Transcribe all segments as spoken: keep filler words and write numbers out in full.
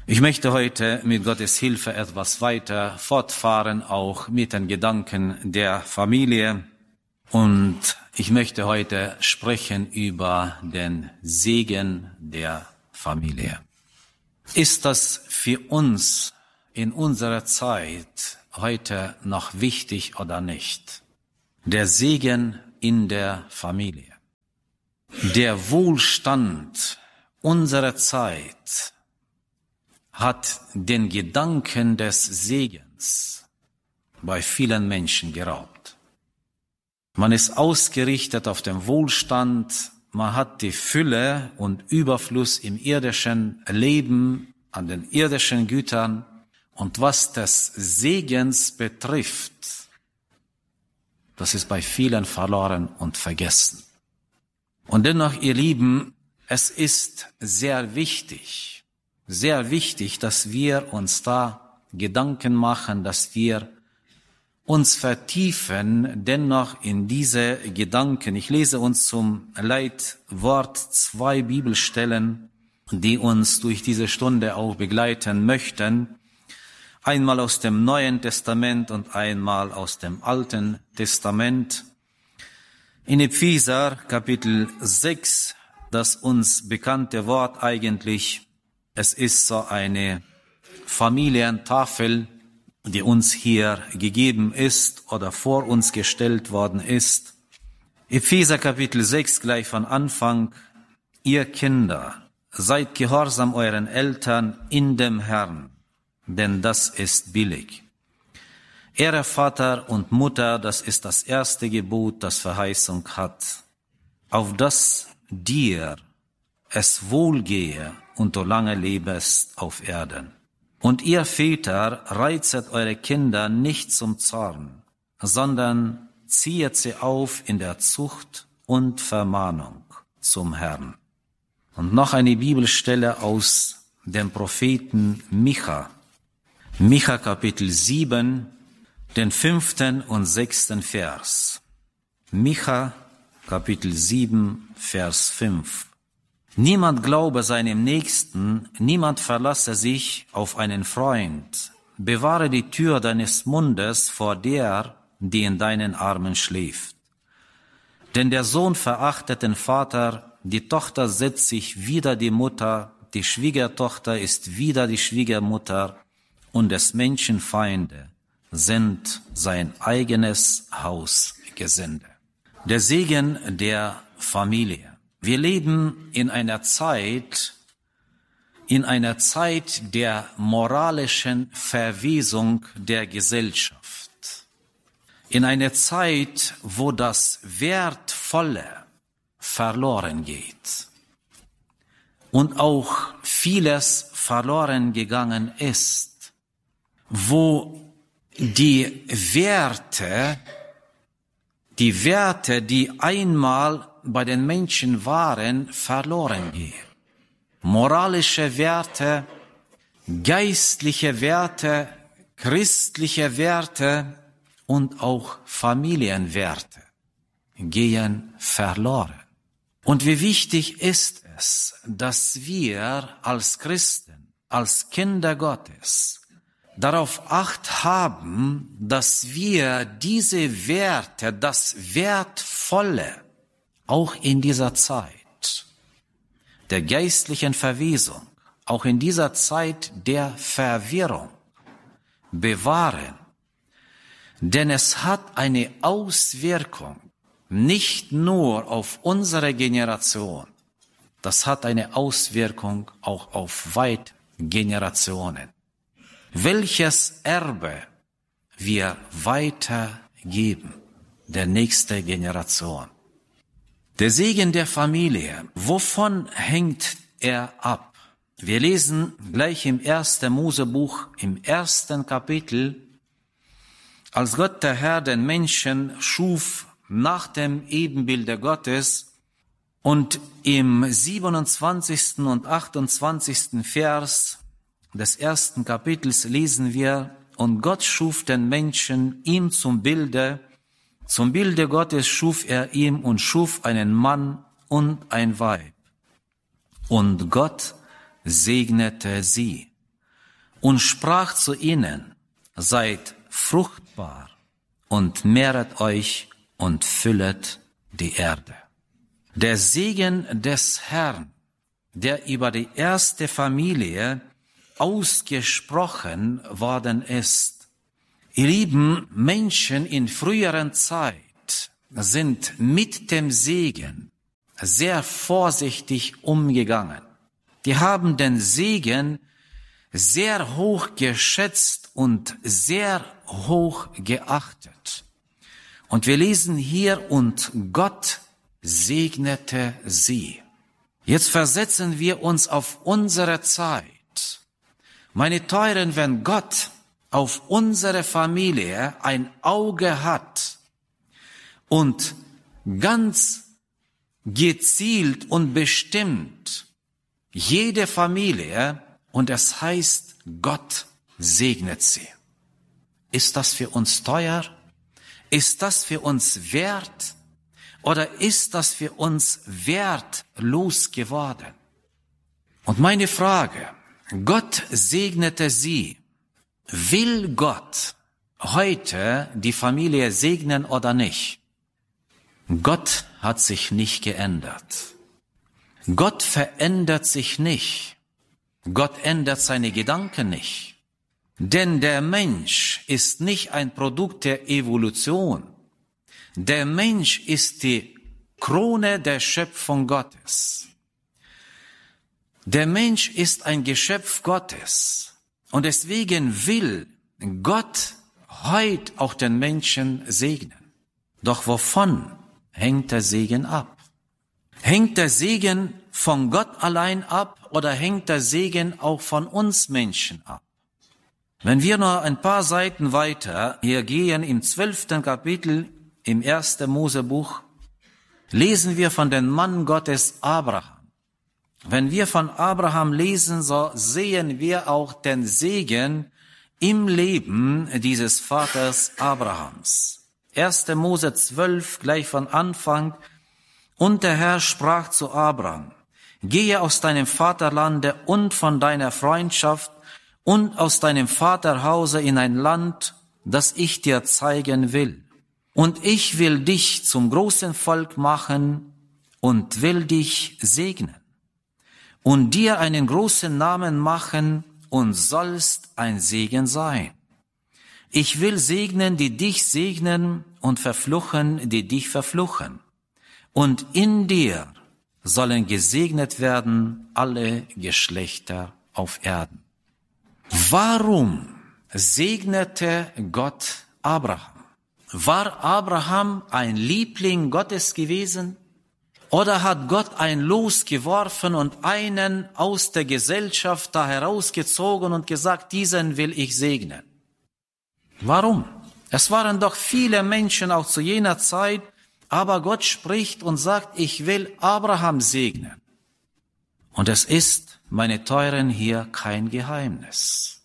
Ich möchte heute mit Gottes Hilfe etwas weiter fortfahren, auch mit den Gedanken der Familie. Und ich möchte heute sprechen über den Segen der Familie. Ist das für uns in unserer Zeit heute noch wichtig oder nicht? Der Segen in der Familie. Der Wohlstand unserer Zeit hat den Gedanken des Segens bei vielen Menschen geraubt. Man ist ausgerichtet auf den Wohlstand, man hat die Fülle und Überfluss im irdischen Leben, an den irdischen Gütern, und was des Segens betrifft, das ist bei vielen verloren und vergessen. Und dennoch, ihr Lieben, es ist sehr wichtig, sehr wichtig, dass wir uns da Gedanken machen, dass wir uns vertiefen, dennoch in diese Gedanken. Ich lese uns zum Leitwort zwei Bibelstellen, die uns durch diese Stunde auch begleiten möchten. Einmal aus dem Neuen Testament und einmal aus dem Alten Testament. In Epheser Kapitel sechs, das uns bekannte Wort eigentlich, es ist so eine Familientafel, die uns hier gegeben ist oder vor uns gestellt worden ist. Epheser Kapitel sechs, gleich von Anfang. Ihr Kinder, seid gehorsam euren Eltern in dem Herrn, denn das ist billig. Ehre Vater und Mutter, das ist das erste Gebot, das Verheißung hat, auf das dir es wohlgehe und du lange lebest auf Erden. Und ihr Väter, reizet eure Kinder nicht zum Zorn, sondern ziehet sie auf in der Zucht und Vermahnung zum Herrn. Und noch eine Bibelstelle aus dem Propheten Micha. Micha Kapitel sieben, den fünften und sechsten Vers. Micha Kapitel sieben, Vers fünf. Niemand glaube seinem Nächsten, niemand verlasse sich auf einen Freund. Bewahre die Tür deines Mundes vor der, die in deinen Armen schläft. Denn der Sohn verachtet den Vater, die Tochter setzt sich wider die Mutter, die Schwiegertochter ist wider die Schwiegermutter, und des Menschen Feinde sind sein eigenes Hausgesinde. Der Segen der Familie. Wir leben in einer Zeit, in einer Zeit der moralischen Verwesung der Gesellschaft. In einer Zeit, wo das Wertvolle verloren geht und auch vieles verloren gegangen ist, wo die Werte, die Werte, die einmal bei den Menschen waren, verloren gehen. Moralische Werte, geistliche Werte, christliche Werte und auch Familienwerte gehen verloren. Und wie wichtig ist es, dass wir als Christen, als Kinder Gottes, darauf Acht haben, dass wir diese Werte, das Wertvolle, auch in dieser Zeit der geistlichen Verwesung, auch in dieser Zeit der Verwirrung bewahren. Denn es hat eine Auswirkung nicht nur auf unsere Generation, das hat eine Auswirkung auch auf weit Generationen. Welches Erbe wir weitergeben der nächsten Generation. Der Segen der Familie, wovon hängt er ab? Wir lesen gleich im ersten Mosebuch, im ersten Kapitel, als Gott der Herr den Menschen schuf nach dem Ebenbilde Gottes, und im siebenundzwanzigsten und achtundzwanzigsten Vers des ersten Kapitels lesen wir, und Gott schuf den Menschen ihm zum Bilde, zum Bilde Gottes schuf er ihm und schuf einen Mann und ein Weib. Und Gott segnete sie. und sprach zu ihnen: Seid fruchtbar und mehret euch und füllet die Erde. Der Segen des Herrn, der über die erste Familie ausgesprochen worden ist. Ihr lieben Menschen in früheren Zeit sind mit dem Segen sehr vorsichtig umgegangen. Die haben den Segen sehr hoch geschätzt und sehr hoch geachtet. Und wir lesen hier: Und Gott segnete sie. Jetzt versetzen wir uns auf unsere Zeit. Meine Teuren, wenn Gott auf unsere Familie ein Auge hat und ganz gezielt und bestimmt jede Familie, und es heißt, Gott segnet sie. Ist das für uns teuer? Ist das für uns wert? Oder ist das für uns wertlos geworden? Und meine Frage: Gott segnete sie. Will Gott heute die Familie segnen oder nicht? Gott hat sich nicht geändert. Gott verändert sich nicht. Gott ändert seine Gedanken nicht. Denn der Mensch ist nicht ein Produkt der Evolution. Der Mensch ist die Krone der Schöpfung Gottes. Der Mensch ist ein Geschöpf Gottes. Und deswegen will Gott heute auch den Menschen segnen. Doch wovon hängt der Segen ab? Hängt der Segen von Gott allein ab oder hängt der Segen auch von uns Menschen ab? Wenn wir noch ein paar Seiten weiter hier gehen, im zwölften Kapitel, im ersten Mosebuch, lesen wir von dem Mann Gottes Abraham. Wenn wir von Abraham lesen, so sehen wir auch den Segen im Leben dieses Vaters Abrahams. erster Mose zwölf, gleich von Anfang. Und der Herr sprach zu Abraham: Gehe aus deinem Vaterlande und von deiner Freundschaft und aus deinem Vaterhause in ein Land, das ich dir zeigen will. Und ich will dich zum großen Volk machen und will dich segnen und dir einen großen Namen machen und sollst ein Segen sein. Ich will segnen, die dich segnen, und verfluchen, die dich verfluchen. Und in dir sollen gesegnet werden alle Geschlechter auf Erden. Warum segnete Gott Abraham? War Abraham ein Liebling Gottes gewesen? Oder hat Gott ein Los geworfen und einen aus der Gesellschaft da herausgezogen und gesagt, diesen will ich segnen? Warum? Es waren doch viele Menschen auch zu jener Zeit, aber Gott spricht und sagt, ich will Abraham segnen. Und es ist, meine Teuren, hier kein Geheimnis.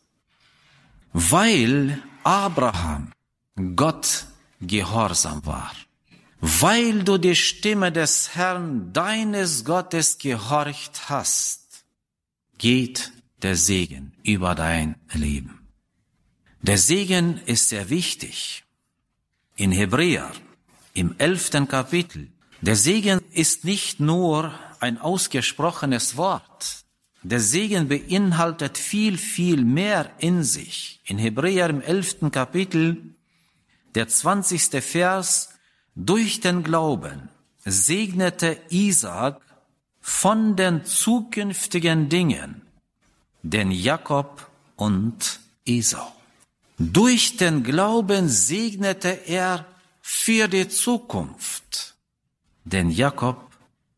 Weil Abraham Gott gehorsam war. Weil du die Stimme des Herrn, deines Gottes, gehorcht hast, geht der Segen über dein Leben. Der Segen ist sehr wichtig. In Hebräer, im elften Kapitel, der Segen ist nicht nur ein ausgesprochenes Wort. Der Segen beinhaltet viel, viel mehr in sich. In Hebräer im elften Kapitel, der zwanzigste Vers, durch den Glauben segnete Isaak von den zukünftigen Dingen den Jakob und Esau. Durch den Glauben segnete er für die Zukunft den Jakob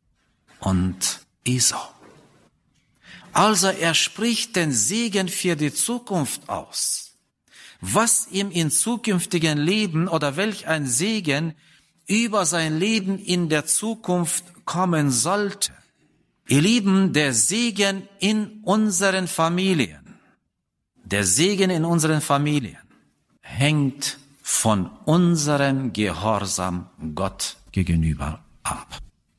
und Esau. Also er spricht den Segen für die Zukunft aus. Was ihm in zukünftigen Leben oder welch ein Segen über sein Leben in der Zukunft kommen sollte. Ihr Lieben, der Segen in unseren Familien, der Segen in unseren Familien hängt von unserem Gehorsam Gott gegenüber ab.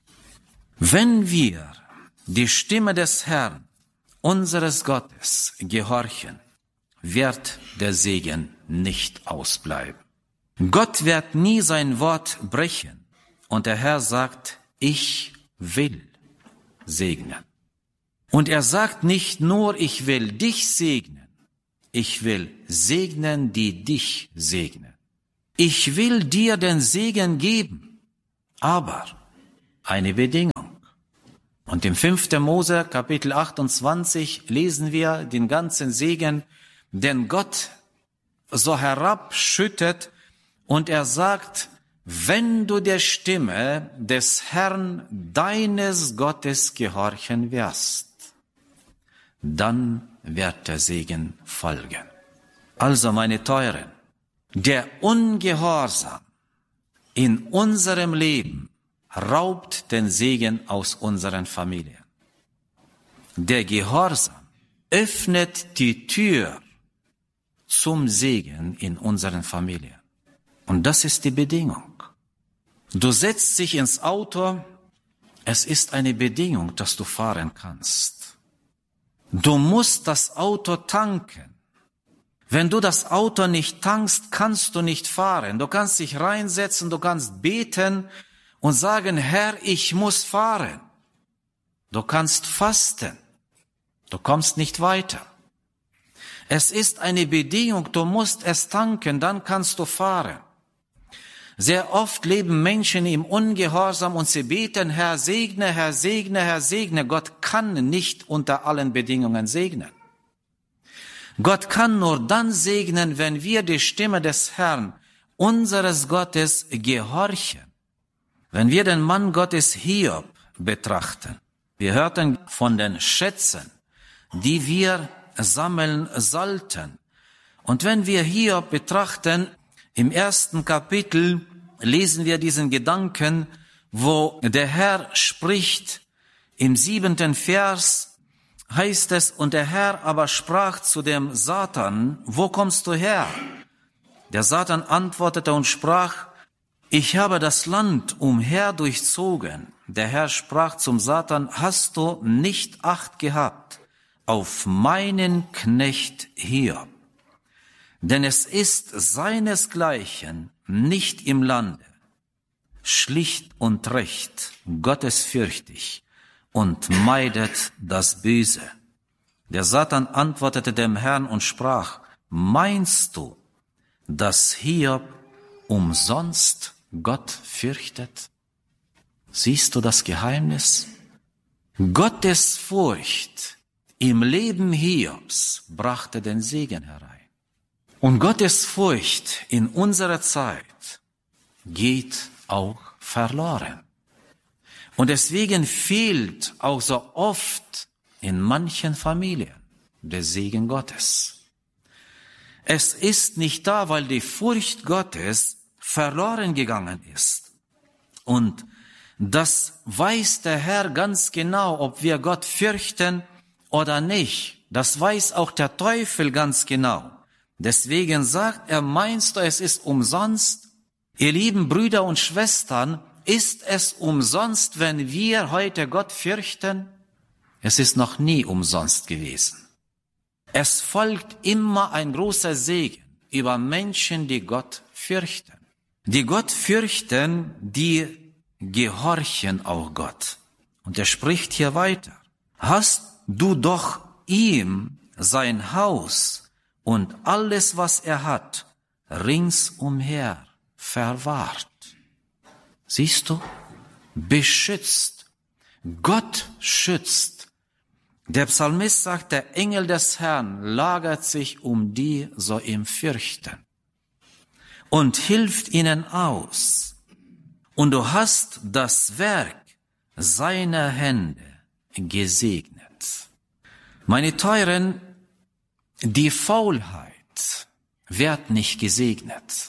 Wenn wir die Stimme des Herrn, unseres Gottes, gehorchen, wird der Segen nicht ausbleiben. Gott wird nie sein Wort brechen. Und der Herr sagt, ich will segnen. Und er sagt nicht nur, ich will dich segnen. Ich will segnen, die dich segnen. Ich will dir den Segen geben, aber eine Bedingung. Und im fünften Mose, Kapitel achtundzwanzig, lesen wir den ganzen Segen, den Gott so herabschüttet, und er sagt, wenn du der Stimme des Herrn, deines Gottes, gehorchen wirst, dann wird der Segen folgen. Also, meine Teuren, der Ungehorsam in unserem Leben raubt den Segen aus unseren Familien. Der Gehorsam öffnet die Tür zum Segen in unseren Familien. Und das ist die Bedingung. Du setzt dich ins Auto, es ist eine Bedingung, dass du fahren kannst. Du musst das Auto tanken. Wenn du das Auto nicht tankst, kannst du nicht fahren. Du kannst dich reinsetzen, du kannst beten und sagen, Herr, ich muss fahren. Du kannst fasten. Du kommst nicht weiter. Es ist eine Bedingung, du musst es tanken, dann kannst du fahren. Sehr oft leben Menschen im Ungehorsam und sie beten, Herr, segne, Herr, segne, Herr, segne. Gott kann nicht unter allen Bedingungen segnen. Gott kann nur dann segnen, wenn wir die Stimme des Herrn, unseres Gottes, gehorchen. Wenn wir den Mann Gottes Hiob betrachten. Wir hörten von den Schätzen, die wir sammeln sollten. Und wenn wir Hiob betrachten, im ersten Kapitel lesen wir diesen Gedanken, wo der Herr spricht. Im siebenten Vers heißt es, und der Herr aber sprach zu dem Satan, wo kommst du her? Der Satan antwortete und sprach, ich habe das Land umher durchzogen. Der Herr sprach zum Satan, hast du nicht Acht gehabt auf meinen Knecht Hiob? Denn es ist seinesgleichen nicht im Lande, schlicht und recht, gottesfürchtig und meidet das Böse. Der Satan antwortete dem Herrn und sprach, meinst du, dass Hiob umsonst Gott fürchtet? Siehst du das Geheimnis? Gottesfurcht im Leben Hiobs brachte den Segen herein. Und Gottesfurcht in unserer Zeit geht auch verloren. Und deswegen fehlt auch so oft in manchen Familien der Segen Gottes. Es ist nicht da, weil die Furcht Gottes verloren gegangen ist. Und das weiß der Herr ganz genau, ob wir Gott fürchten oder nicht. Das weiß auch der Teufel ganz genau. Deswegen sagt er, meinst du, es ist umsonst? Ihr lieben Brüder und Schwestern, ist es umsonst, wenn wir heute Gott fürchten? Es ist noch nie umsonst gewesen. Es folgt immer ein großer Segen über Menschen, die Gott fürchten. Die Gott fürchten, die gehorchen auch Gott. Und er spricht hier weiter. Hast du doch ihm sein Haus und alles, was er hat, ringsumher verwahrt. Siehst du? Beschützt. Gott schützt. Der Psalmist sagt, der Engel des Herrn lagert sich um die, so ihm fürchten. Und hilft ihnen aus. Und du hast das Werk seiner Hände gesegnet. Meine Teuren, die Faulheit wird nicht gesegnet.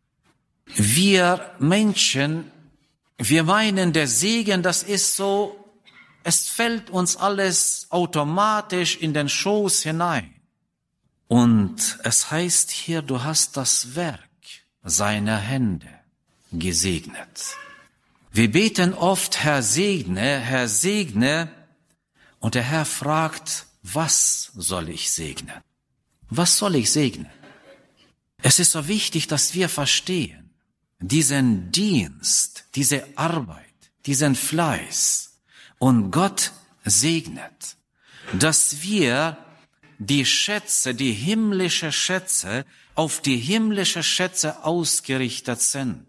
Wir Menschen, wir meinen, der Segen, das ist so, es fällt uns alles automatisch in den Schoß hinein. Und es heißt hier, du hast das Werk seiner Hände gesegnet. Wir beten oft, Herr segne, Herr segne, und der Herr fragt, was soll ich segnen? Was soll ich segnen? Es ist so wichtig, dass wir verstehen, diesen Dienst, diese Arbeit, diesen Fleiß und Gott segnet, dass wir die Schätze, die himmlische Schätze, auf die himmlische Schätze ausgerichtet sind.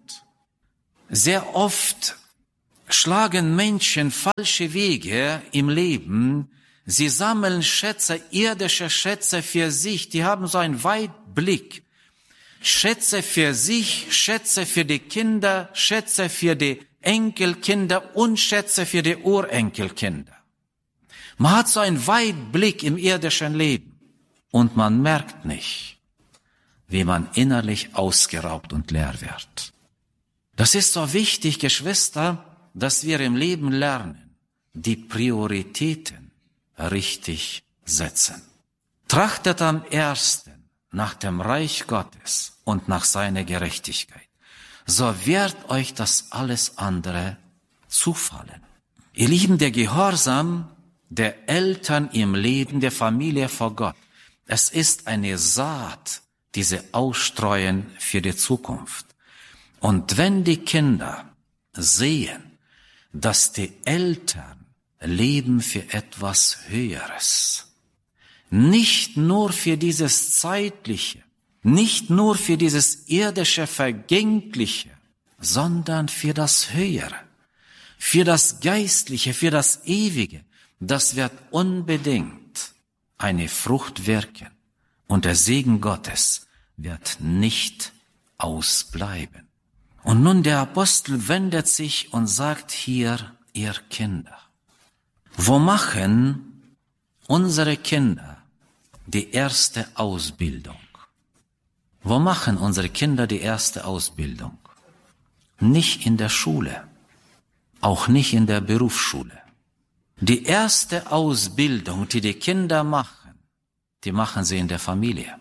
Sehr oft schlagen Menschen falsche Wege im Leben. Sie sammeln Schätze, irdische Schätze für sich. Die haben so einen Weitblick. Schätze für sich, Schätze für die Kinder, Schätze für die Enkelkinder und Schätze für die Urenkelkinder. Man hat so einen Weitblick im irdischen Leben und man merkt nicht, wie man innerlich ausgeraubt und leer wird. Das ist so wichtig, Geschwister, dass wir im Leben lernen, die Prioritäten richtig setzen. Trachtet am ersten nach dem Reich Gottes und nach seiner Gerechtigkeit, so wird euch das alles andere zufallen. Ihr Lieben, der Gehorsam der Eltern im Leben der Familie vor Gott, es ist eine Saat, diese ausstreuen für die Zukunft. Und wenn die Kinder sehen, dass die Eltern leben für etwas Höheres, nicht nur für dieses Zeitliche, nicht nur für dieses irdische Vergängliche, sondern für das Höhere, für das Geistliche, für das Ewige, das wird unbedingt eine Frucht wirken und der Segen Gottes wird nicht ausbleiben. Und nun der Apostel wendet sich und sagt hier, ihr Kinder, wo machen unsere Kinder die erste Ausbildung? Wo machen unsere Kinder die erste Ausbildung? Nicht in der Schule, auch nicht in der Berufsschule. Die erste Ausbildung, die die Kinder machen, die machen sie in der Familie.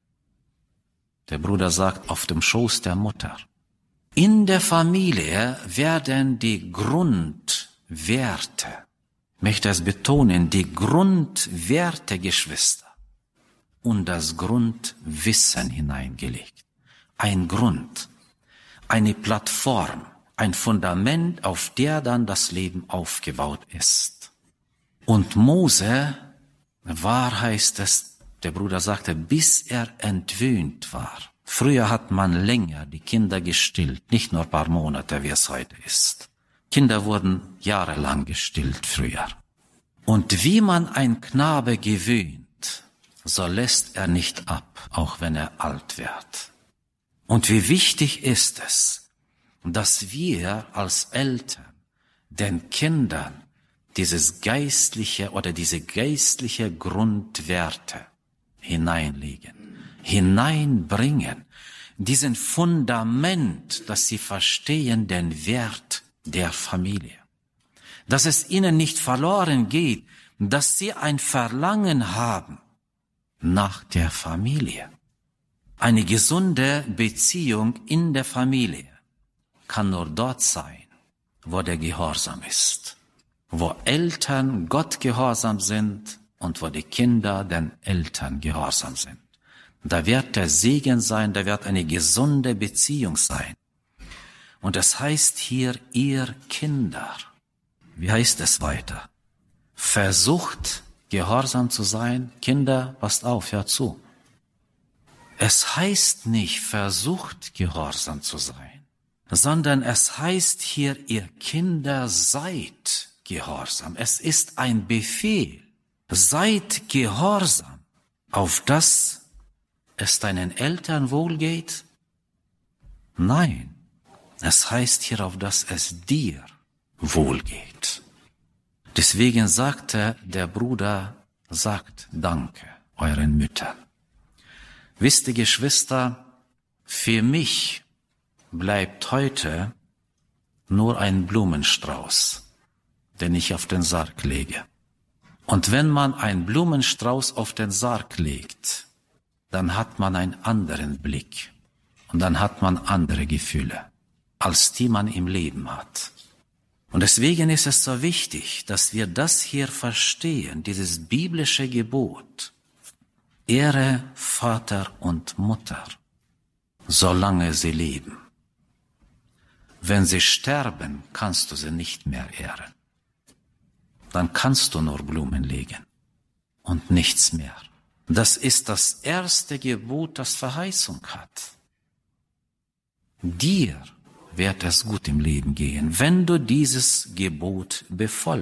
Der Bruder sagt, auf dem Schoß der Mutter. In der Familie werden die Grundwerte, ich möchte es betonen, die Grundwerte, Geschwister, und das Grundwissen hineingelegt. Ein Grund, eine Plattform, ein Fundament, auf der dann das Leben aufgebaut ist. Und Mose war, heißt es, der Bruder sagte, bis er entwöhnt war. Früher hat man länger die Kinder gestillt, nicht nur ein paar Monate, wie es heute ist. Kinder wurden jahrelang gestillt früher. Und wie man ein Knabe gewöhnt, so lässt er nicht ab, auch wenn er alt wird. Und wie wichtig ist es, dass wir als Eltern den Kindern dieses geistliche oder diese geistliche Grundwerte hineinlegen, hineinbringen, diesen Fundament, dass sie verstehen den Wert der Familie, dass es ihnen nicht verloren geht, dass sie ein Verlangen haben nach der Familie. Eine gesunde Beziehung in der Familie kann nur dort sein, wo der Gehorsam ist, wo Eltern Gott gehorsam sind und wo die Kinder den Eltern gehorsam sind. Da wird der Segen sein, da wird eine gesunde Beziehung sein. Und es heißt hier, ihr Kinder, wie heißt es weiter? Versucht, gehorsam zu sein. Kinder, passt auf, hört zu. Es heißt nicht, versucht, gehorsam zu sein, sondern es heißt hier, ihr Kinder, seid gehorsam. Es ist ein Befehl. Seid gehorsam, auf das es deinen Eltern wohlgeht? Nein, es heißt hier, auf das es dir wohlgeht. Deswegen sagte der Bruder, sagt Danke euren Müttern. Wisst ihr, Geschwister, für mich bleibt heute nur ein Blumenstrauß, den ich auf den Sarg lege. Und wenn man einen Blumenstrauß auf den Sarg legt, dann hat man einen anderen Blick und dann hat man andere Gefühle, als die man im Leben hat. Und deswegen ist es so wichtig, dass wir das hier verstehen, dieses biblische Gebot. Ehre Vater und Mutter, solange sie leben. Wenn sie sterben, kannst du sie nicht mehr ehren. Dann kannst du nur Blumen legen und nichts mehr. Das ist das erste Gebot, das Verheißung hat. Dir wird es gut im Leben gehen, wenn du dieses Gebot befolgst.